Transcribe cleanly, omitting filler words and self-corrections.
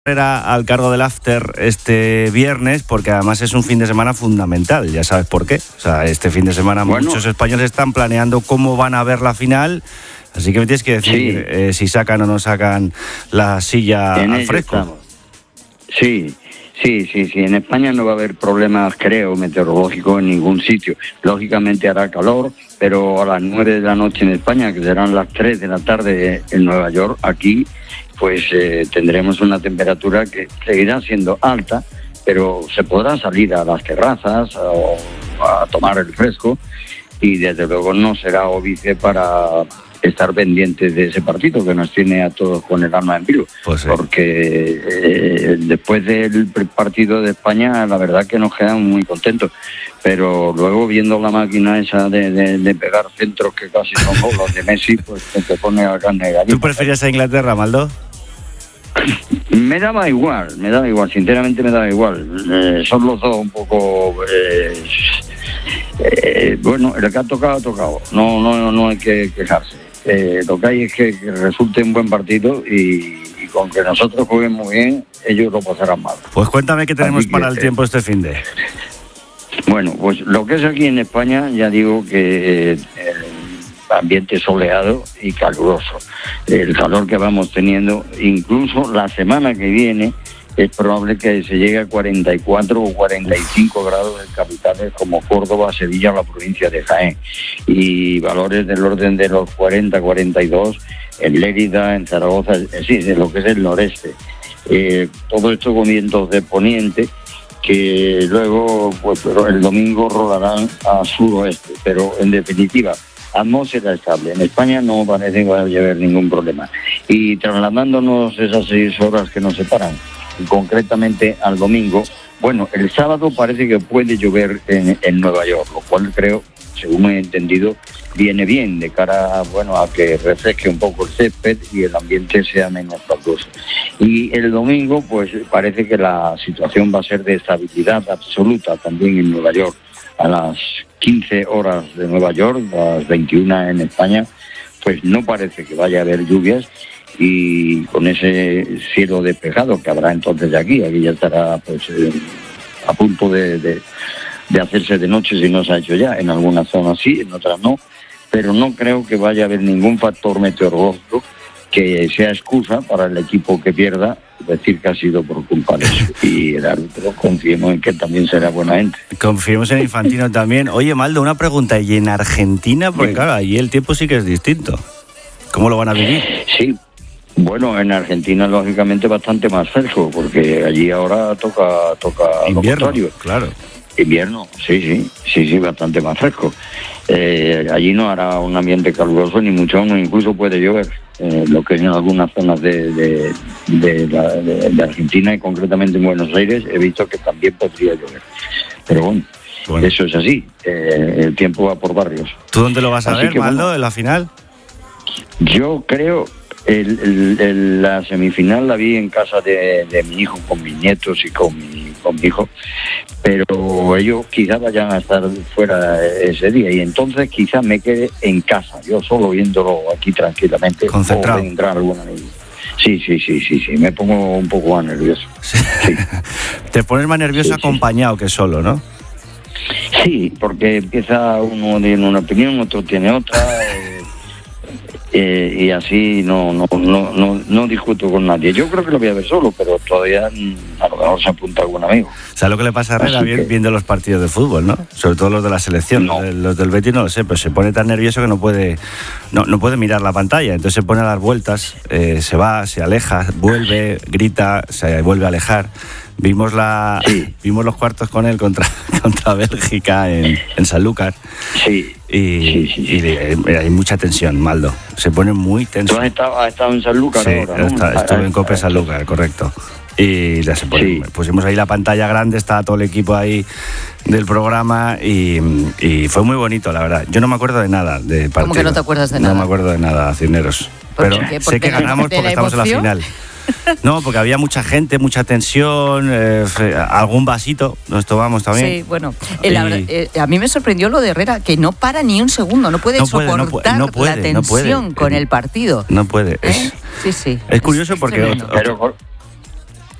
Era al cargo del After este viernes, porque además es un fin de semana fundamental, ya sabes por qué. O sea, este fin de semana muchos españoles están planeando cómo van a ver la final, así que me tienes que decir si sacan o no sacan la silla al fresco. Estamos. Sí, en España no va a haber problemas, creo, meteorológicos en ningún sitio. Lógicamente hará calor, pero a las 9 de la noche en España, que serán las 3 de la tarde en Nueva York, aquí pues tendremos una temperatura que seguirá siendo alta, pero se podrá salir a las terrazas o a tomar el fresco, y desde luego no será óbice para estar pendientes de ese partido que nos tiene a todos con el alma en vilo. Pues sí. Porque después del partido de España, la verdad que nos quedamos muy contentos, pero luego viendo la máquina esa de pegar centros que casi son los de Messi, pues te pone a carne gallina. ¿Tú preferías a Inglaterra, Maldo? Me daba igual, sinceramente me daba igual. Son los dos un poco... bueno, el que ha tocado. No hay que quejarse. Lo que hay es que resulte un buen partido y con que nosotros juguemos bien, ellos lo pasarán mal. Pues cuéntame qué tenemos para el tiempo este finde. Bueno, pues lo que es aquí en España, ya digo que ambiente soleado y caluroso. El calor que vamos teniendo, incluso la semana que viene, es probable que se llegue a 44 o 45 grados en capitales como Córdoba, Sevilla o la provincia de Jaén. Y valores del orden de los 40, 42 en Lérida, en Zaragoza, de lo que es el noreste. Todo esto con vientos de poniente que luego pues, el domingo rodarán a suroeste. Pero en definitiva, atmósfera estable. En España no parece que vaya a haber ningún problema. Y trasladándonos esas 6 horas que nos separan, concretamente al domingo, bueno, el sábado parece que puede llover en Nueva York, lo cual creo, según he entendido, viene bien de cara a que refresque un poco el césped y el ambiente sea menos caluroso. Y el domingo, pues parece que la situación va a ser de estabilidad absoluta también en Nueva York. A las 15 horas de Nueva York, a las 21 en España, pues no parece que vaya a haber lluvias, y con ese cielo despejado que habrá entonces de aquí ya estará pues a punto de hacerse de noche, si no se ha hecho ya. En algunas zonas sí, en otras no, pero no creo que vaya a haber ningún factor meteorológico que sea excusa para el equipo que pierda decir que ha sido por culpa de eso. Y el árbitro, confiemos en que también será buena gente. Confiemos en Infantino también. Oye, Maldo, una pregunta. ¿Y en Argentina? Porque claro, allí el tiempo sí que es distinto. ¿Cómo lo van a vivir? Sí. Bueno, en Argentina lógicamente bastante más fresco, porque allí ahora toca invierno, lo contrario. Claro. Invierno, sí, bastante más fresco. Allí no hará un ambiente caluroso, ni mucho menos, incluso puede llover. Lo que en algunas zonas de Argentina y concretamente en Buenos Aires he visto que también podría llover. Pero bueno. Eso es así. El tiempo va por barrios. ¿Tú dónde lo vas a ver, Maldo, en la final? Yo creo... la semifinal la vi en casa de mi hijo, con mis nietos y con mi hijo, pero ellos quizás vayan a estar fuera ese día, y entonces quizás me quede en casa, yo solo viéndolo aquí tranquilamente. Concentrado. O entrar alguna vez. Sí, me pongo un poco más nervioso. Sí. Te pones más nervioso acompañado que solo, ¿no? Sí, porque empieza uno tiene una opinión, otro tiene otra. Y así no discuto con nadie. Yo creo que lo voy a ver solo, pero todavía a lo mejor se apunta algún amigo. ¿Sabes lo que le pasa a Herrera viendo los partidos de fútbol, no? Sobre todo los de la selección. No. Los del Betis no lo sé, pero se pone tan nervioso que no puede mirar la pantalla. Entonces se pone a dar vueltas, se va, se aleja, vuelve, grita, se vuelve a alejar. Vimos los cuartos con él contra Bélgica en Sanlúcar. Sí. Y hay mucha tensión, Maldo. Se pone muy tenso. ¿Tú has estado en Sanlúcar ahora, no? Estuve en Cope Sanlúcar, correcto. Y ya se pone, pusimos ahí la pantalla grande, estaba todo el equipo ahí del programa y fue muy bonito, la verdad. Yo no me acuerdo de nada de partido. ¿Cómo que no te acuerdas de nada? No me acuerdo de nada, Cisneros. Pero sé que ganamos porque estamos en la final. No, porque había mucha gente, mucha tensión, algún vasito nos tomamos también. Sí, bueno, a mí me sorprendió lo de Herrera, que no para ni un segundo, no puede soportar la tensión con el partido. No puede. Sí. Es curioso porque